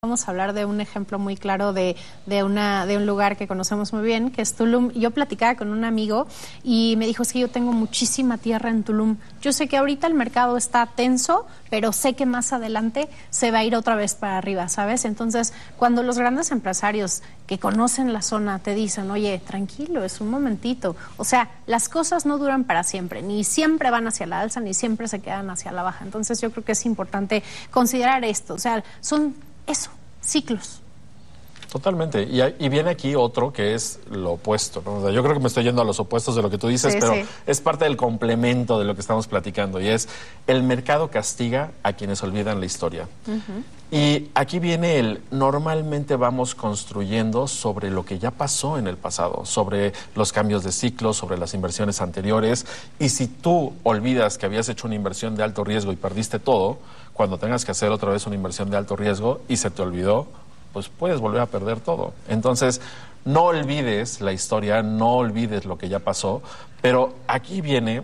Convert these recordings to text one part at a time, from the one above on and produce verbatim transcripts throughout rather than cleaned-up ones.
Vamos a hablar de un ejemplo muy claro de, de, una, de un lugar que conocemos muy bien, que es Tulum. Yo platicaba con un amigo y me dijo, es que yo tengo muchísima tierra en Tulum. Yo sé que ahorita el mercado está tenso, pero sé que más adelante se va a ir otra vez para arriba, ¿sabes? Entonces, cuando los grandes empresarios que conocen la zona te dicen, oye, tranquilo, es un momentito. O sea, las cosas no duran para siempre, ni siempre van hacia la alza, ni siempre se quedan hacia la baja. Entonces, yo creo que es importante considerar esto. O sea, son... Eso, ciclos. Totalmente. Y, y viene aquí otro que es lo opuesto, ¿no? O sea, yo creo que me estoy yendo a los opuestos de lo que tú dices, sí, pero sí. Es parte del complemento de lo que estamos platicando. Y es, el mercado castiga a quienes olvidan la historia. Uh-huh. Y aquí viene el, normalmente vamos construyendo sobre lo que ya pasó en el pasado, sobre los cambios de ciclo, sobre las inversiones anteriores. Y si tú olvidas que habías hecho una inversión de alto riesgo y perdiste todo, cuando tengas que hacer otra vez una inversión de alto riesgo y se te olvidó, pues puedes volver a perder todo. Entonces, no olvides la historia, no olvides lo que ya pasó, pero aquí viene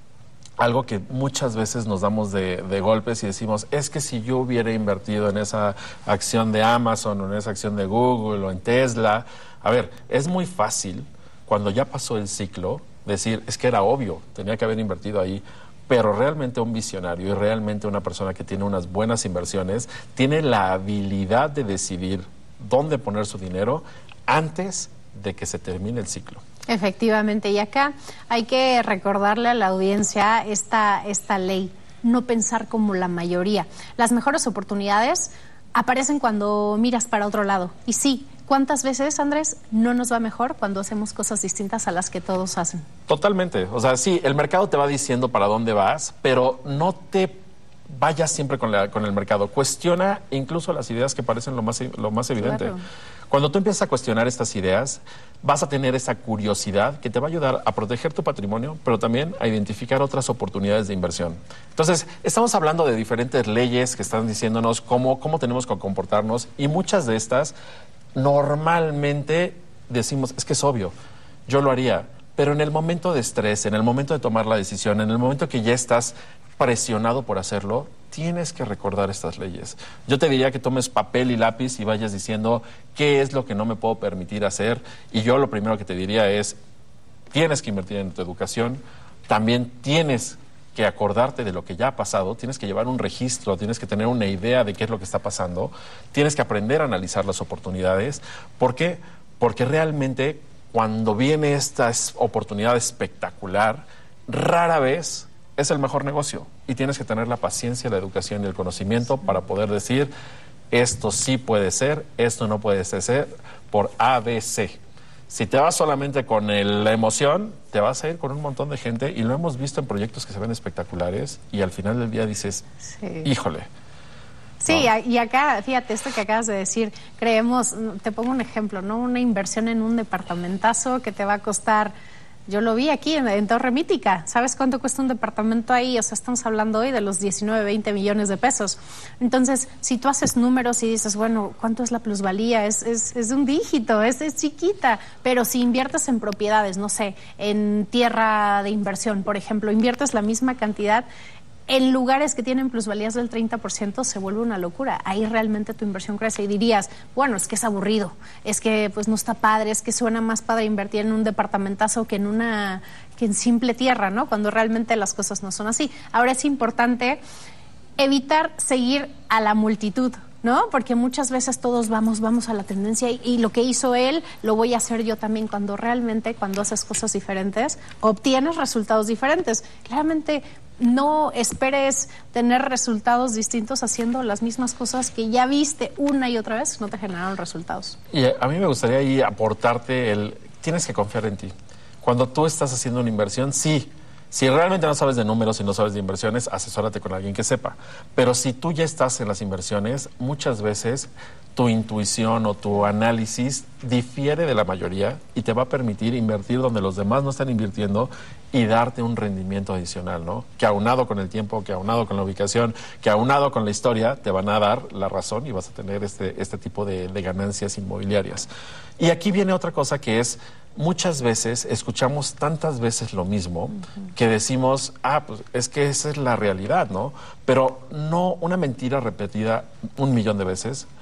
algo que muchas veces nos damos de, de golpes y decimos, es que si yo hubiera invertido en esa acción de Amazon o en esa acción de Google o en Tesla, a ver, es muy fácil cuando ya pasó el ciclo decir, es que era obvio, tenía que haber invertido ahí. Pero realmente un visionario y realmente una persona que tiene unas buenas inversiones tiene la habilidad de decidir dónde poner su dinero antes de que se termine el ciclo. Efectivamente, y acá hay que recordarle a la audiencia esta, esta ley, no pensar como la mayoría. Las mejores oportunidades aparecen cuando miras para otro lado. Y sí, ¿cuántas veces, Andrés, no nos va mejor cuando hacemos cosas distintas a las que todos hacen? Totalmente. O sea, sí, el mercado te va diciendo para dónde vas, pero no te vayas siempre con, la, con el mercado. Cuestiona incluso las ideas que parecen lo más, lo más evidente. Claro. Cuando tú empiezas a cuestionar estas ideas, vas a tener esa curiosidad que te va a ayudar a proteger tu patrimonio, pero también a identificar otras oportunidades de inversión. Entonces, estamos hablando de diferentes leyes que están diciéndonos cómo, cómo tenemos que comportarnos, y muchas de estas normalmente decimos, es que es obvio, yo lo haría, pero en el momento de estrés, en el momento de tomar la decisión, en el momento que ya estás presionado por hacerlo, tienes que recordar estas leyes. Yo te diría que tomes papel y lápiz y vayas diciendo qué es lo que no me puedo permitir hacer, y yo lo primero que te diría es, tienes que invertir en tu educación, también tienes que acordarte de lo que ya ha pasado, tienes que llevar un registro, tienes que tener una idea de qué es lo que está pasando, tienes que aprender a analizar las oportunidades. ¿Por qué? Porque realmente cuando viene esta oportunidad espectacular, rara vez es el mejor negocio, y tienes que tener la paciencia, la educación y el conocimiento para poder decir, esto sí puede ser, esto no puede ser, por A, B, C. Si te vas solamente con el, la emoción, te vas a ir con un montón de gente, y lo hemos visto en proyectos que se ven espectaculares, y al final del día dices, sí, híjole. Sí, ¿no? Y acá, fíjate, esto que acabas de decir, creemos, te pongo un ejemplo, ¿no? Una inversión en un departamentazo que te va a costar, yo lo vi aquí en, en Torre Mítica, ¿sabes cuánto cuesta un departamento ahí? O sea, estamos hablando hoy de los diecinueve, veinte millones de pesos. Entonces, si tú haces números y dices, bueno, ¿cuánto es la plusvalía? Es, es, es un dígito, es, es chiquita, pero si inviertes en propiedades, no sé, en tierra de inversión, por ejemplo, inviertes la misma cantidad, en lugares que tienen plusvalías del treinta por ciento se vuelve una locura. Ahí realmente tu inversión crece y dirías, bueno, es que es aburrido, es que pues no está padre, es que suena más padre invertir en un departamentazo que en una que en simple tierra, ¿no? Cuando realmente las cosas no son así. Ahora es importante evitar seguir a la multitud, ¿no? Porque muchas veces todos vamos, vamos a la tendencia y, y lo que hizo él, lo voy a hacer yo también, cuando realmente, cuando haces cosas diferentes, obtienes resultados diferentes. Claramente, no esperes tener resultados distintos haciendo las mismas cosas que ya viste una y otra vez, no te generaron resultados. Y a mí me gustaría ahí aportarte el, tienes que confiar en ti. Cuando tú estás haciendo una inversión, sí, si realmente no sabes de números y no sabes de inversiones, asesórate con alguien que sepa. Pero si tú ya estás en las inversiones, muchas veces tu intuición o tu análisis difiere de la mayoría y te va a permitir invertir donde los demás no están invirtiendo y darte un rendimiento adicional, ¿no? Que aunado con el tiempo, que aunado con la ubicación, que aunado con la historia, te van a dar la razón y vas a tener este, este tipo de, de ganancias inmobiliarias. Y aquí viene otra cosa que es, muchas veces escuchamos tantas veces lo mismo uh-huh. que decimos, ah, pues es que esa es la realidad, ¿no? Pero no, una mentira repetida un millón de veces